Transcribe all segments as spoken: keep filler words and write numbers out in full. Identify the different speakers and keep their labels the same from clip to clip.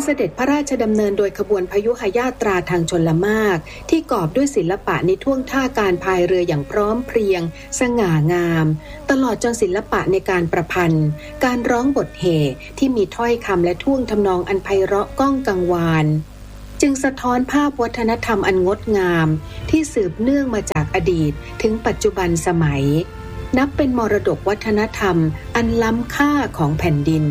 Speaker 1: เสด็จพระราชดำเนินโดยขบวนพยุหญาตราทางชลมารที่กอบด้วยศิลปะในท่วงท่าการพายเรืออย่างพร้อมเพรียงสง่างามตลอดจนศิลปะในการประพันธ์การร้องบทเหที่มีถ้อยคำและท่วงทำนองอันไพเราะก้องกังวานจึงสะท้อนภาพวัฒนธรรมอันงดงามที่สืบเนื่องมาจากอดีตถึงปัจจุบันสมัยนับเป็นมรดกวัฒนธรรมอันล้ำค่าของแผ่นดิน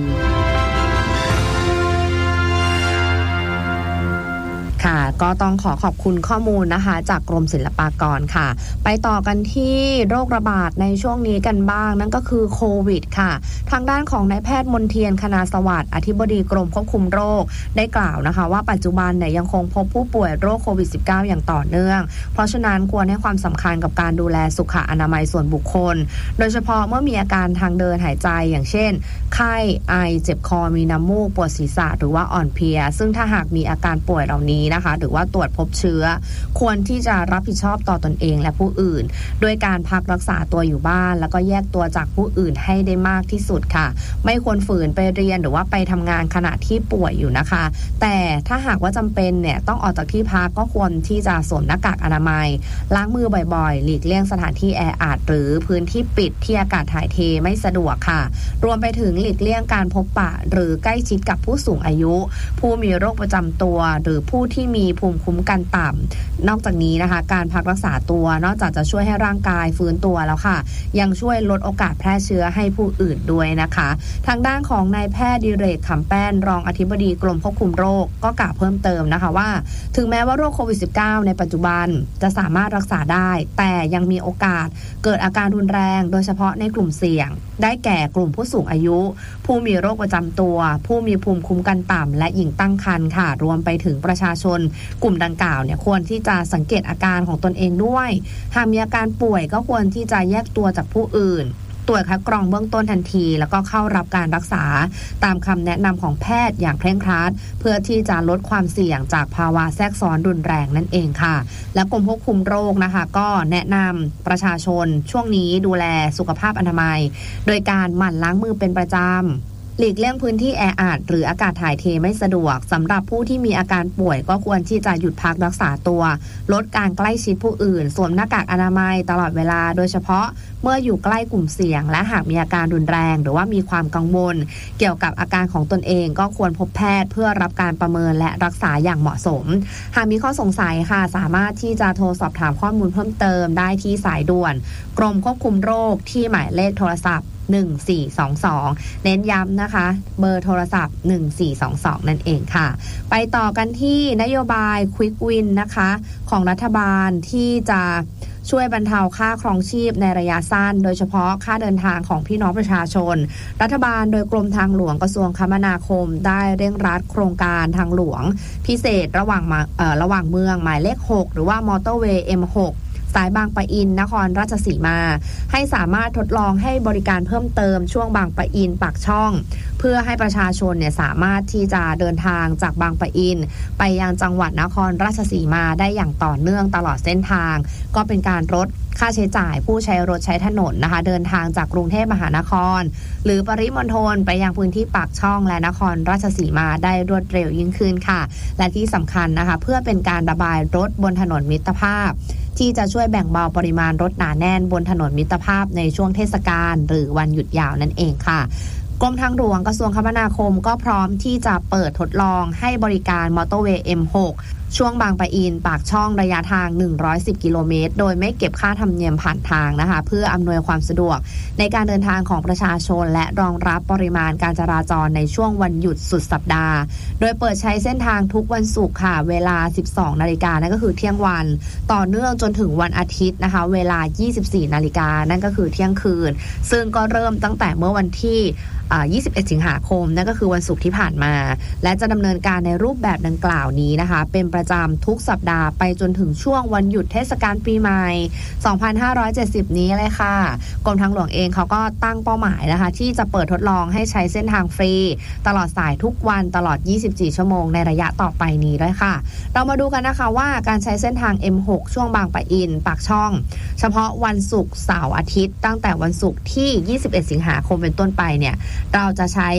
Speaker 2: ค่ะก็ต้องขอขอบคุณข้อมูลนะคะจากกรมศิลปากรค่ะไปต่อกันที่โรคระบาดในช่วงนี้กันบ้างนั่นก็คือโควิดค่ะทางด้านของนายแพทย์มนเทียนคณาสวัสดิ์อธิบดีกรมควบคุมโรคได้กล่าวนะคะว่าปัจจุบันเนี่ยยังคงพบผู้ป่วยโรคโควิด สิบเก้า อย่างต่อเนื่องเพราะฉะนั้นควรให้ความสำคัญกับการดูแลสุขอนามัยส่วนบุคคลโดยเฉพาะเมื่อมีอาการทางเดินหายใจอย่างเช่นไข้ไอเจ็บคอมีน้ำมูกปวดศีรษะหรือว่าอ่อนเพลียซึ่งถ้าหากมีอาการป่วยเหล่านี้นะคะหรือว่าตรวจพบเชื้อควรที่จะรับผิดชอบต่อตนเองและผู้อื่นโดยการพักรักษาตัวอยู่บ้านแล้วก็แยกตัวจากผู้อื่นให้ได้มากที่สุดค่ะไม่ควรฝืนไปเรียนหรือว่าไปทำงานขณะที่ป่วยอยู่นะคะแต่ถ้าหากว่าจำเป็นเนี่ยต้องออกจากที่พักก็ควรที่จะสวมหน้ากากอนามัยล้างมือบ่อยๆหลีกเลี่ยงสถานที่แออัดหรือพื้นที่ปิดที่อากาศถ่ายเทไม่สะดวกค่ะรวมไปถึงหลีกเลี่ยงการพบปะหรือใกล้ชิดกับผู้สูงอายุผู้มีโรคประจำตัวหรือผู้ที่มีภูมิคุ้มกันต่ำนอกจากนี้นะคะการพักรักษาตัวนอกจากจะช่วยให้ร่างกายฟื้นตัวแล้วค่ะยังช่วยลดโอกาสแพร่เชื้อให้ผู้อื่นด้วยนะคะทางด้านของนายแพทย์ดิเรกขำแป้นรองอธิบดีกรมควบคุมโรคก็กล่าวเพิ่มเติมนะคะว่าถึงแม้ว่าโรคโควิด สิบเก้า ในปัจจุบันจะสามารถรักษาได้แต่ยังมีโอกาสเกิดอาการรุนแรงโดยเฉพาะในกลุ่มเสี่ยงได้แก่กลุ่มผู้สูงอายุผู้มีโรคประจำตัวผู้มีภูมิคุ้มกันต่ำและหญิงตั้งครรภ์ค่ะรวมไปถึงประชาชนกลุ่มดังกล่าวเนี่ยควรที่จะสังเกตอาการของตนเองด้วยหากมีอาการป่วยก็ควรที่จะแยกตัวจากผู้อื่นตรวจคัดกรองเบื้องต้นทันทีแล้วก็เข้ารับการรักษาตามคำแนะนำของแพทย์อย่างเคร่งครัดเพื่อที่จะลดความเสี่ยงจากภาวะแทรกซ้อนรุนแรงนั่นเองค่ะและกรมควบคุมโรคนะคะก็แนะนำประชาชนช่วงนี้ดูแลสุขภาพอนามัยโดยการหมั่นล้างมือเป็นประจำหลีกเลี่ยงพื้นที่แออัดหรืออากาศถ่ายเทไม่สะดวกสำหรับผู้ที่มีอาการป่วยก็ควรที่จะหยุดพักรักษาตัวลดการใกล้ชิดผู้อื่นสวมหน้ากากอนามัยตลอดเวลาโดยเฉพาะเมื่ออยู่ใกล้กลุ่มเสี่ยงและหากมีอาการรุนแรงหรือว่ามีความกังวลเกี่ยวกับอาการของตนเองก็ควรพบแพทย์เพื่อรับการประเมินและรักษาอย่างเหมาะสมหากมีข้อสงสัยค่ะสามารถที่จะโทรสอบถามข้อมูลเพิ่มเติมได้ที่สายด่วนกรมควบคุมโรคที่หมายเลขโทรศัพท์หนึ่งสี่สองสองเน้นย้ำนะคะเบอร์โทรศัพท์หนึ่งสี่สองสองนั่นเองค่ะไปต่อกันที่นโยบาย Quick Win นะคะของรัฐบาลที่จะช่วยบรรเทาค่าครองชีพในระยะสั้นโดยเฉพาะค่าเดินทางของพี่น้องประชาชนรัฐบาลโดยกรมทางหลวงกระทรวงคมนาคมได้เร่งรัดโครงการทางหลวงพิเศษระหว่างเอ่อระหว่างเมืองหมายเลขหกหรือว่ามอเตอร์เวย์ เอ็ม หกสายบางปะอินนครราชสีมาให้สามารถทดลองให้บริการเพิ่มเติมช่วงบางปะอินปากช่องเพื่อให้ประชาชนเนี่ยสามารถที่จะเดินทางจากบางปะอินไปยังจังหวัดนครราชสีมาได้อย่างต่อเนื่องตลอดเส้นทางก็เป็นการลดค่าใช้จ่ายผู้ใช้รถใช้ถนนนะคะเดินทางจากกรุงเทพมหานครหรือปริมณฑลไปยังพื้นที่ปากช่องและนครราชสีมาได้รวดเร็วยิ่งขึ้นค่ะและที่สำคัญนะคะเพื่อเป็นการระบายรถบนถนนมิตรภาพที่จะช่วยแบ่งเบาปริมาณรถหนาแน่นบนถนนมิตรภาพในช่วงเทศกาลหรือวันหยุดยาวนั่นเองค่ะกรมทางหลวงกระทรวงคมนาคมก็พร้อมที่จะเปิดทดลองให้บริการมอเตอร์เวย์ เอ็ม หกช่วงบางปะอินปากช่องระยะทางหนึ่งร้อยสิบกิโลเมตรโดยไม่เก็บค่าธรรมเนียมผ่านทางนะคะเพื่ออำนวยความสะดวกในการเดินทางของประชาชนและรองรับปริมาณการจราจรในช่วงวันหยุดสุดสัปดาห์โดยเปิดใช้เส้นทางทุกวันศุกร์ค่ะเวลา สิบสองนาฬิกานั่นก็คือเที่ยงวันต่อเนื่องจนถึงวันอาทิตย์นะคะเวลา ยี่สิบสี่นาฬิกานั่นก็คือเที่ยงคืนซึ่งก็เริ่มตั้งแต่เมื่อวันที่ยี่สิบเอ็ดสิงหาคมนั่นก็คือวันศุกร์ที่ผ่านมาและจะดำเนินการในรูปแบบดังกล่าวนี้นะคะเป็นประจำทุกสัปดาห์ไปจนถึงช่วงวันหยุดเทศกาลปีใหม่สองพันห้าร้อยเจ็ดสิบนี้เลยค่ะกรมทางหลวงเองเขาก็ตั้งเป้าหมายนะคะที่จะเปิดทดลองให้ใช้เส้นทางฟรีตลอดสายทุกวันตลอดยี่สิบสี่ชั่วโมงในระยะต่อไปนี้ด้วยค่ะเรามาดูกันนะคะว่าการใช้เส้นทาง เอ็ม หก ช่วงบางปะอินปากช่องเฉพาะวันศุกร์เสาร์อาทิตย์ตั้งแต่วันศุกร์ที่ยี่สิบเอ็ดสิงหาคมเป็นต้นไปเนี่ยเราจะใช้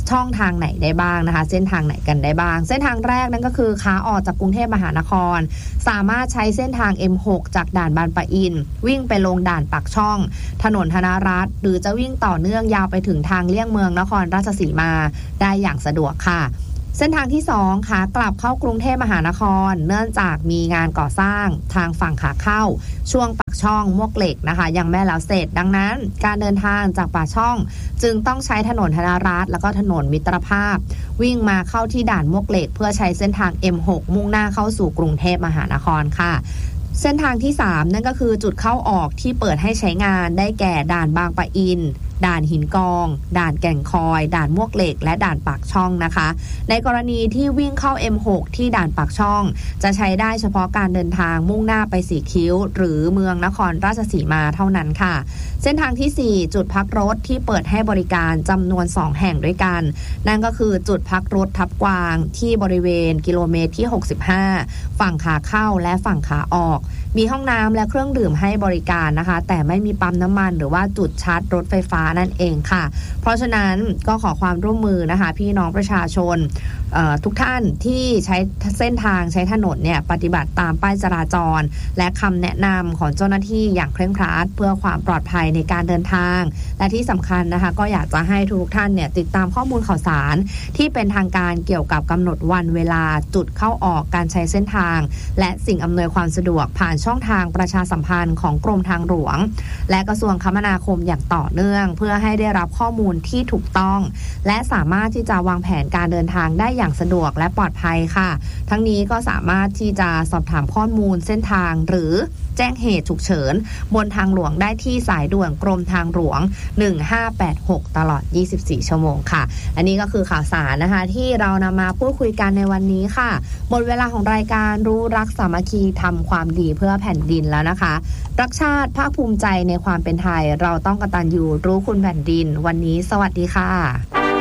Speaker 2: ช่องทางไหนได้บ้างนะคะเส้นทางไหนกันได้บ้างเส้นทางแรกนั่นก็คือขาออกจากกรุงเทพมหานครสามารถใช้เส้นทาง เอ็ม หก จากด่านบางปะอินวิ่งไปลงด่านปากช่องถนนธนรัตน์หรือจะวิ่งต่อเนื่องยาวไปถึงทางเลี่ยงเมืองนครราชสีมาได้อย่างสะดวกค่ะเส้นทางที่สองขากลับเข้ากรุงเทพมหานครเนื่องจากมีงานก่อสร้างทางฝั่งขาเข้าช่วงปากช่องมวกเหล็กนะคะยังไม่แล้วเสร็จดังนั้นการเดินทางจากปากช่องจึงต้องใช้ถนนธนรัตน์แล้วก็ถนนมิตรภาพวิ่งมาเข้าที่ด่านมวกเหล็กเพื่อใช้เส้นทาง เอ็ม หก มุ่งหน้าเข้าสู่กรุงเทพมหานครค่ะเส้นทางที่สามนั่นก็คือจุดเข้าออกที่เปิดให้ใช้งานได้แก่ด่านบางปะอินด่านหินกองด่านแก่งคอยด่านมวกเหล็กและด่านปากช่องนะคะในกรณีที่วิ่งเข้า เอ็ม หก ที่ด่านปากช่องจะใช้ได้เฉพาะการเดินทางมุ่งหน้าไปสีคิ้วหรือเมืองนครราชสีมาเท่านั้นค่ะเส้นทางที่สี่จุดพักรถที่เปิดให้บริการจำนวนสองแห่งด้วยกันนั่นก็คือจุดพักรถทับกวางที่บริเวณกิโลเมตรที่หกสิบห้าฝั่งขาเข้าและฝั่งขาออกมีห้องน้ำและเครื่องดื่มให้บริการนะคะแต่ไม่มีปั๊มน้ำมันหรือว่าจุดชาร์จรถไฟฟ้านั่นเองค่ะเพราะฉะนั้นก็ขอความร่วมมือนะคะพี่น้องประชาชนทุกท่านที่ใช้เส้นทางใช้ถนนเนี่ยปฏิบัติตามป้ายจราจรและคำแนะนำของเจ้าหน้าที่อย่างเคร่งครัดเพื่อความปลอดภัยในการเดินทางและที่สำคัญนะคะก็อยากจะให้ทุกท่านเนี่ยติดตามข้อมูลข่าวสารที่เป็นทางการเกี่ยวกับกำหนดวันเวลาจุดเข้าออกการใช้เส้นทางและสิ่งอำนวยความสะดวกผ่านช่องทางประชาสัมพันธ์ของกรมทางหลวงและกระทรวงคมนาคมอย่างต่อเนื่องเพื่อให้ได้รับข้อมูลที่ถูกต้องและสามารถที่จะวางแผนการเดินทางได้อย่างสะดวกและปลอดภัยค่ะทั้งนี้ก็สามารถที่จะสอบถามข้อมูลเส้นทางหรือแจ้งเหตุฉุกเฉินบนทางหลวงได้ที่สายด่วนกรมทางหลวงหนึ่งห้าแปดหกตลอดยี่สิบสี่ชั่วโมงค่ะอันนี้ก็คือข่าวสารนะคะที่เรานำมาพูดคุยกันในวันนี้ค่ะหมดเวลาของรายการรู้รักสามัคคีทำความดีเพื่อแผ่นดินแล้วนะคะรักชาติภาคภูมิใจในความเป็นไทยเราต้องกตัญญูรู้คุณแผ่นดินวันนี้สวัสดีค่ะ